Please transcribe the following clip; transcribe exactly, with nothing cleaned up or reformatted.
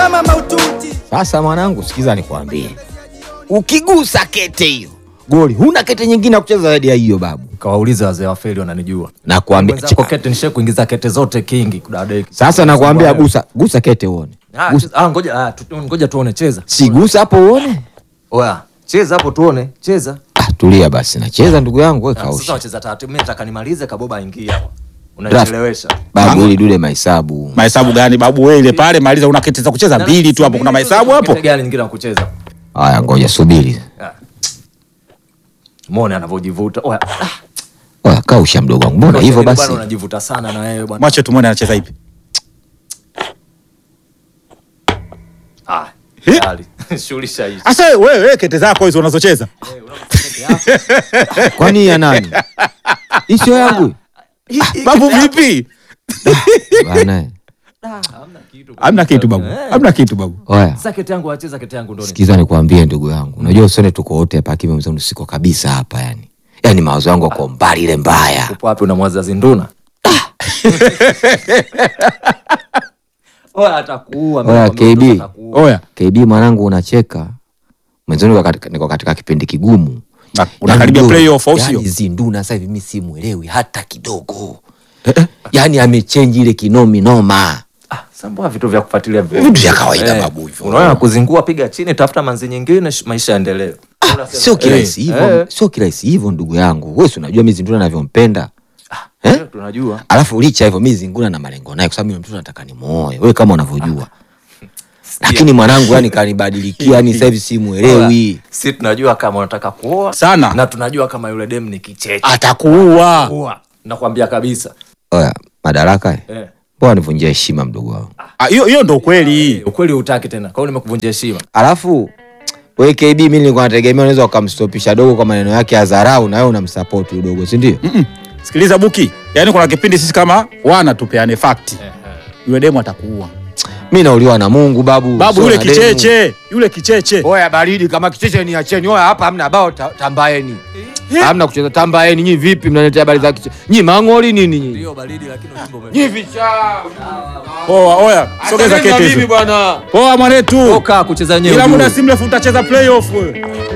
Mama maututi. Sasa mwanangu sikiza nikwambie. Ukigusa kete hiyo goli, huna kete nyingine ya kucheza zaidi ya hiyo babu. Kawauliza wazee wa Feli wananijua. Nakwambia kwa kete nishe kuingiza kete zote kingi kudadeki. Sasa nakwambia gusa, gusa kete uone. Ah, ah ngoja ah ngoja tuone cheza. Si gusa hapo uone. Oya, cheza hapo tuone, cheza. Ah, tulia basi na cheza ndugu yangu wewe kausha. Sasa wacheza taratibu, mimi nataka nimalize Kaboba aingie hapo. Unachelewesha. Babu ili dude mahesabu. Mahesabu gani babu wewe ile pale maliza una kete za kucheza mbili tu hapo kuna mahesabu hapo. Kete gani nyingine ya kucheza? Haya ngoja subiri. Muone anavojivuta. Oya. Oya kausha mdogo wangu. Mbona hivyo basi? Bwana unajivuta sana na wewe bwana. Mwache tumuone anacheza hivi. Ah. Hali. Shughulisha hizi. Asa wewe wewe kete zako hizo unazocheza. Eh, unakete yako. Kwani ya nani? Isio yangu. Babu vipi? Bana. Hamna kitu. Hamna kitu babu. Hamna kitu babu. Oya. Sasa kete yangu acheza kete yangu ndo. Sikiza nikwambie ndugu yangu. Unajua usone tuko wote hapa kimi mzee siko kabisa hapa yani. Yaani mawazo yangu yako mbali ile mbaya. Upo wapi unamwaza Zinduna? Oya atakuua Oya K B. Oya K B mwanangu unacheka. Mwenzoni niko katika, niko katika kipindi kigumu. Unakaribia playoff au sio? Yaani Zinduna sasa hivi mimi simuelewi hata kidogo. Yaani amechange ile kinomi noma. Ah, sambua vitu vya kufuatilia vitu vya kawaida eh, babu hivyo. Unaona kuzingua piga chini tafuta manzi nyingine maisha yaendelee. Ah, sio kirahisi hivyo, eh. Sio kirahisi hivyo ndugu yangu. Wewe unajua mimi Zinduna ninavyompenda. Ah, eh? Tunajua. Alafu licha hivyo mimi Zinduna na malengo naye kwa sababu mimi mtoto nataka nimuoe. Wewe kama unavyojua. Ah. Lakini mwanangu yani kanibadilikia yani sasa hivi simuelewi. Sisi tunajua kama unataka kuoa sana na tunajua kama yule dem ni kicheche. Atakuua. Kuoa. Nakwambia kabisa. Oya, Madaraka eh. Bwana nivunjia heshima mdogo wangu. Ah, hiyo hiyo ndio ukweli. Eh, ukweli hutaki tena. Kwa hiyo nimekuvunjia heshima. Alafu wewe K B mimi nilikuwa nategemea unaweza ukamstopisha dogo kwa maneno yake ya dharau na wewe unamsupport dogo, si ndio? Mm -mm. Sikiliza Buki. Yaani kuna kipindi sisi kama wana tupeane fact. Yule demo atakuua. Mimi nauliwa na Mungu babu. Babu yule kicheche, yule kicheche. Oya baridi kama kicheche ni acheni. Oya hapa hamna bao tambaeni. Hamna kucheza tambaeni. Nyinyi vipi mnaletea habari za kicheche? Nyinyi mangoli nini nyinyi? Ndio baridi lakini ujimbo ume. Nyinyi vicha. Oya oya, sogeza kete hizo. Mimi bwana. Poa mwanetu. Toka kucheza nyewe. Ila muda si mrefu utacheza playoff wewe.